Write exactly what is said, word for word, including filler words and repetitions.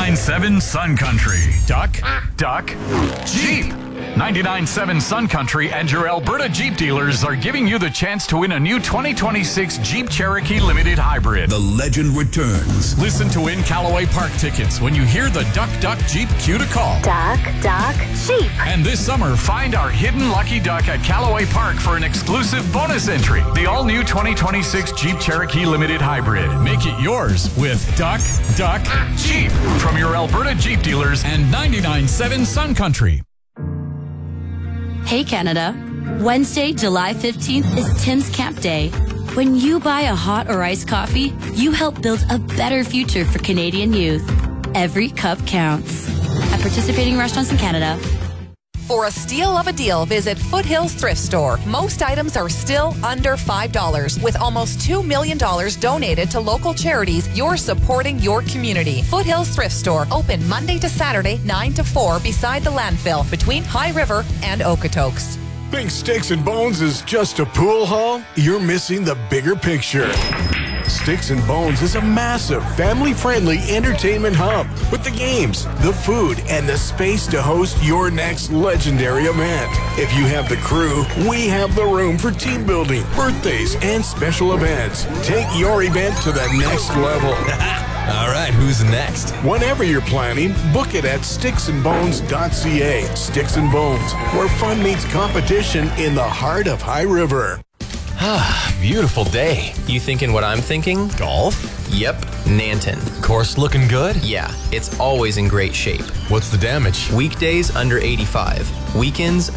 ninety-nine point seven Sun Country. Duck, duck, Jeep. ninety-nine point seven Sun Country and your Alberta Jeep dealers are giving you the chance to win a new twenty twenty-six Jeep Cherokee Limited Hybrid. The legend returns. Listen to win Callaway Park tickets when you hear the Duck Duck Jeep cue to call. Duck, duck, Jeep. And this summer, find our hidden lucky duck at Callaway Park for an exclusive bonus entry. The all-new twenty twenty-six Jeep Cherokee Limited Hybrid. Make it yours with Duck, Duck, Jeep from your Alberta Jeep dealers and ninety-nine point seven Sun Country. Hey Canada, Wednesday, July fifteenth is Tim's Camp Day. When you buy a hot or iced coffee, you help build a better future for Canadian youth. Every cup counts. At participating restaurants in Canada. For a steal of a deal, visit Foothills Thrift Store. Most items are still under five dollars. With almost two million dollars donated to local charities, you're supporting your community. Foothills Thrift Store, open Monday to Saturday, nine to four, beside the landfill, between High River and Okotoks. Think Sticks and Bones is just a pool hall? You're missing the bigger picture. Sticks and Bones is a massive, family-friendly entertainment hub with the games, the food, and the space to host your next legendary event. If you have the crew, we have the room for team building, birthdays, and special events. Take your event to the next level. All right, who's next? Whenever you're planning, book it at sticks and bones dot c a. Sticks and Bones, where fun meets competition in the heart of High River. Ah, beautiful day. You thinking what I'm thinking? Golf? Yep, Nanton. Course looking good? Yeah, it's always in great shape. What's the damage? Weekdays under eighty-five. Weekends